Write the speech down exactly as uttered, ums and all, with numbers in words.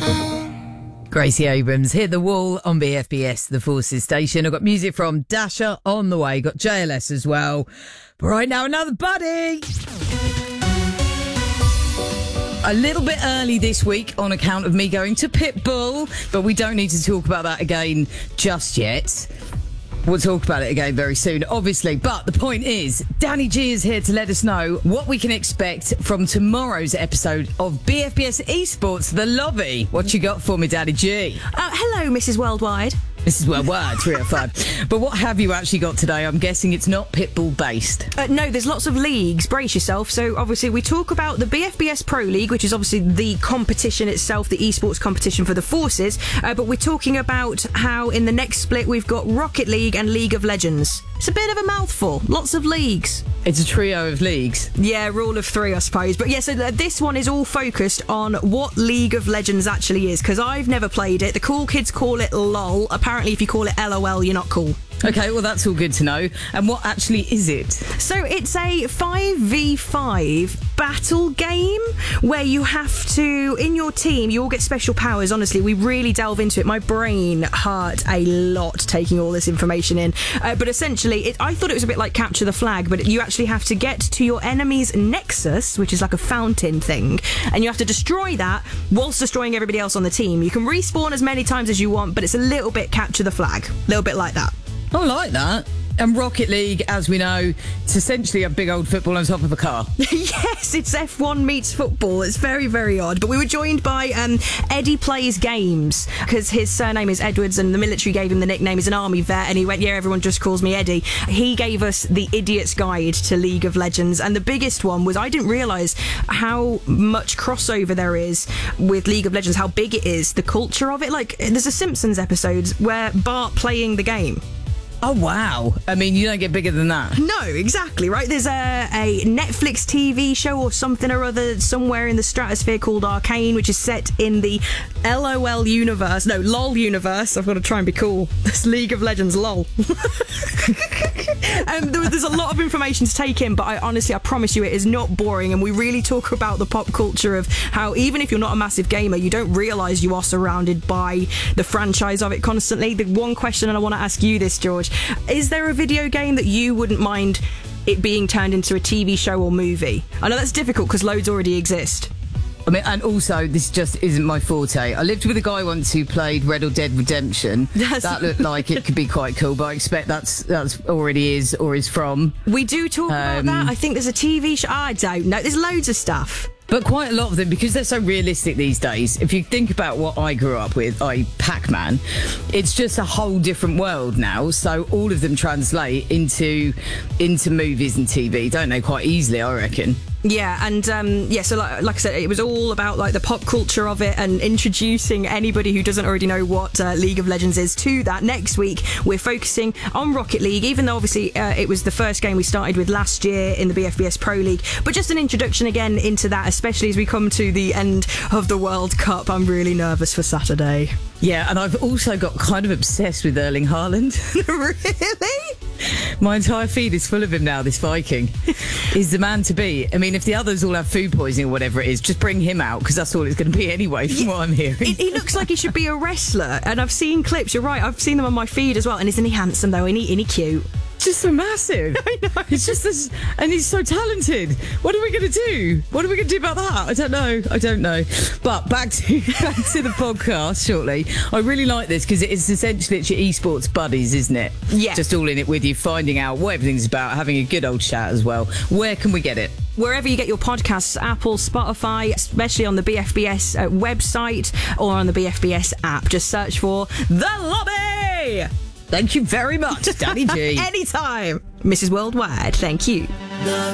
Gracie Abrams hit the wall on B F B S, the Forces station. I've got music from Dasher on the way, got J L S as well. But right now, another buddy. A little bit early this week on account of me going to Pitbull, but we don't need to talk about that again just yet. We'll talk about it again very soon, obviously. But the point is, Danny G is here to let us know what we can expect from tomorrow's episode of B F B S Esports, The Lobby. What you got for me, Danny G? Uh, hello, Missus Worldwide. This is Worldwide, three oh five. But what have you actually got today? I'm guessing it's not Pitbull-based. Uh, no, there's lots of leagues. Brace yourself. So, obviously, we talk about the B F B S Pro League, which is obviously the competition itself, the esports competition for the Forces. Uh, but we're talking about how in the next split we've got Rocket League and League of Legends. It's a bit of a mouthful. Lots of leagues. It's a trio of leagues. Yeah, rule of three, I suppose. But yeah, so this one is all focused on what League of Legends actually is, because I've never played it. The cool kids call it LOL. Apparently, if you call it LOL, you're not cool. Okay, well, that's all good to know. And what actually is it? So it's a five v five battle game where you have to, in your team, you all get special powers. Honestly, we really delve into it. My brain hurt a lot taking all this information in. Uh, but essentially, it, I thought it was a bit like Capture the Flag, but you actually have to get to your enemy's nexus, which is like a fountain thing, and you have to destroy that whilst destroying everybody else on the team. You can respawn as many times as you want, but it's a little bit Capture the Flag. A little bit like that. I like that. And Rocket League, as we know, it's essentially a big old football on top of a car. Yes, it's F one meets football. It's very, very odd. But we were joined by um, Eddie Plays Games, because his surname is Edwards and the military gave him the nickname. He's an army vet, and he went, yeah, everyone just calls me Eddie. He gave us the Idiot's Guide to League of Legends, and the biggest one was I didn't realise how much crossover there is with League of Legends, how big it is, the culture of it. Like, there's a Simpsons episode where Bart playing the game. Oh, wow. I mean, you don't get bigger than that. No, exactly, right? There's a, a Netflix T V show or something or other somewhere in the stratosphere called Arcane, which is set in the LOL universe. No, LOL universe. I've got to try and be cool. This League of Legends LOL. um, there, there's a lot of information to take in, but I honestly, I promise you, it is not boring. And we really talk about the pop culture of how even if you're not a massive gamer, you don't realise you are surrounded by the franchise of it constantly. The one question, and I want to ask you this, George, is there a video game that you wouldn't mind it being turned into a T V show or movie? I know that's difficult because loads already exist. I mean, and also, this just isn't my forte. I lived with a guy once who played Red or Dead Redemption. That's... That looked like it could be quite cool, but I expect that's that's already is or is from. We do talk um, about that. I think there's a T V show. I don't know. There's loads of stuff. But quite a lot of them, because they're so realistic these days. If you think about what I grew up with, that is. Pac-Man, it's just a whole different world now. So all of them translate into into movies and T V, don't they? Quite easily, I reckon. Yeah, and um, yeah, so like, like I said, it was all about like the pop culture of it and introducing anybody who doesn't already know what uh, League of Legends is to that. Next week, we're focusing on Rocket League, even though obviously uh, it was the first game we started with last year in the B F B S Pro League. But just an introduction again into that, especially as we come to the end of the World Cup. I'm really nervous for Saturday. Yeah, and I've also got kind of obsessed with Erling Haaland. Really? My entire feed is full of him now, this Viking. He's the man to be. I mean, if the others all have food poisoning or whatever it is, just bring him out, because that's all it's going to be anyway, from yeah, what I'm hearing. He, he looks like he should be a wrestler, and I've seen clips, you're right, I've seen them on my feed as well, and isn't he handsome, though? Isn't he, isn't he cute? Just so massive. I know. It's just this, and he's so talented. What are we going to do? What are we going to do about that? I don't know. I don't know. But back to back to the podcast shortly. I really like this because it's essentially it's your esports buddies, isn't it? Yeah. Just all in it with you, finding out what everything's about, having a good old chat as well. Where can we get it? Wherever you get your podcasts, Apple, Spotify, especially on the B F B S uh, website or on the B F B S app. Just search for The Lobby. Thank you very much, Danny G. Anytime. Missus Worldwide, thank you.